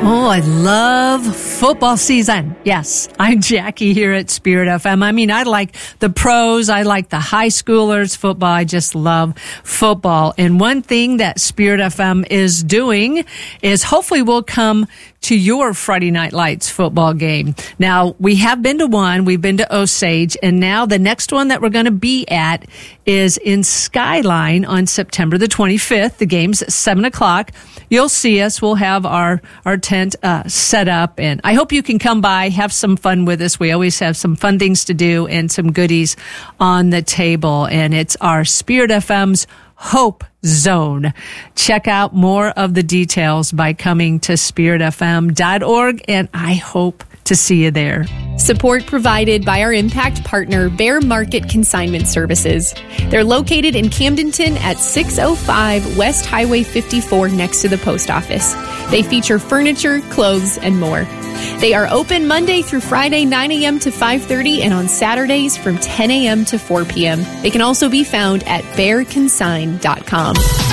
Oh, I love football season. Yes, I'm Jackie here at Spirit FM. I mean, I like the pros. I like the high schoolers football. I just love football. And one thing that Spirit FM is doing is hopefully we'll come to your Friday Night Lights football game. Now, we have been to one. We've been to Osage. And now the next one that we're going to be at is in Skyline on September the 25th. The game's at 7 o'clock. You'll see us. We'll have our tent set up. And I hope you can come by, have some fun with us. We always have some fun things to do and some goodies on the table. And it's our Spirit FM's Hope Zone. Check out more of the details by coming to spiritfm.org, and I hope to see you there. Support provided by our impact partner, Bear Market Consignment Services. They're located in Camdenton at 605 West Highway 54 next to the post office. They feature furniture, clothes, and more. They are open Monday through Friday, 9 a.m. to 5:30, and on Saturdays from 10 a.m. to 4 p.m. They can also be found at bearconsign.com.